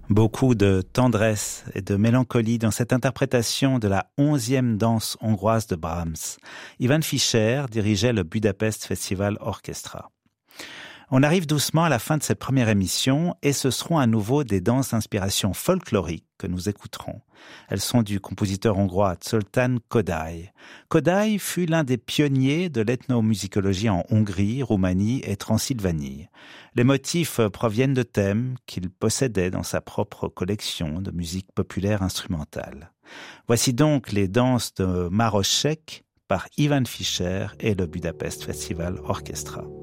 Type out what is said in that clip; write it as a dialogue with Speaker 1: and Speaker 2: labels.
Speaker 1: Beaucoup de tendresse et de mélancolie dans cette interprétation de la 11e danse hongroise de Brahms. Ivan Fischer dirigeait le Budapest Festival Orchestra. On arrive doucement à la fin de cette première émission et ce seront à nouveau des danses d'inspiration folklorique que nous écouterons. Elles sont du compositeur hongrois Zoltán Kodály. Kodály fut l'un des pionniers de l'ethnomusicologie en Hongrie, Roumanie et Transylvanie. Les motifs proviennent de thèmes qu'il possédait dans sa propre collection de musique populaire instrumentale. Voici donc les danses de Marošek par Ivan Fischer et le Budapest Festival Orchestra.